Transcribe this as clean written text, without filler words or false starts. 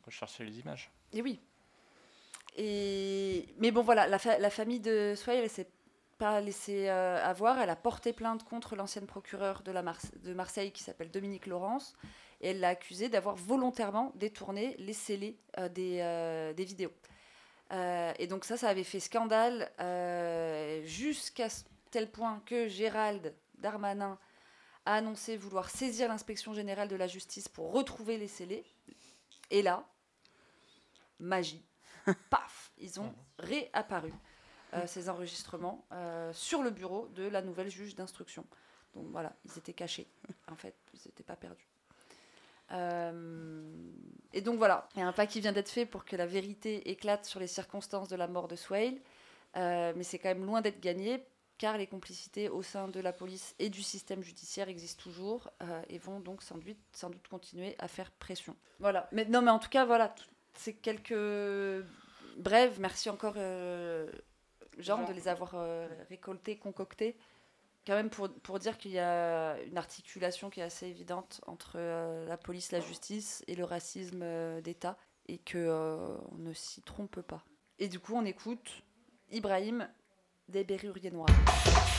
Rechercher les images. Et oui. Mais bon, voilà, la famille de Swale, elle s'est pas laissée avoir. Elle a porté plainte contre l'ancienne procureure de Marseille qui s'appelle Dominique Laurence. Et elle l'a accusée d'avoir volontairement détourné les scellés des vidéos. Et donc ça avait fait scandale jusqu'à tel point que Gérald Darmanin a annoncé vouloir saisir l'inspection générale de la justice pour retrouver les scellés. Et là, magie, paf, ils ont réapparu, ces enregistrements, sur le bureau de la nouvelle juge d'instruction. Donc voilà, ils étaient cachés. En fait, ils n'étaient pas perdus. Et donc voilà, il y a un pas qui vient d'être fait pour que la vérité éclate sur les circonstances de la mort de Swale, mais c'est quand même loin d'être gagné, car les complicités au sein de la police et du système judiciaire existent toujours et vont donc sans doute continuer à faire pression. Voilà, mais en tout cas, voilà, c'est quelques brèves. Merci encore, Jean, de les avoir récoltés, concoctés. Quand même pour dire qu'il y a une articulation qui est assez évidente entre la police, la justice et le racisme d'État, et qu'on ne s'y trompe pas. Et du coup, on écoute Ibrahim des Berruriers Noirs.